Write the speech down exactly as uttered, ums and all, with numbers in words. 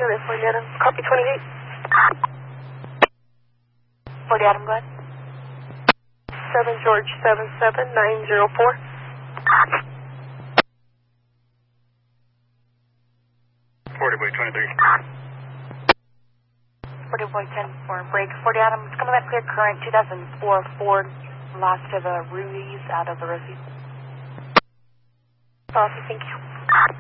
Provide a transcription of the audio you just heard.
Sure, forty Adam. Copy twenty-eight. forty Adam, go ahead. seven George seven seven nine zero four. forty Boy twenty-three. forty Boy ten four. Break. forty Adam, it's coming back clear current. two thousand four Ford. Lost to the Ruiz out of the Rosie. Awesome, thank you.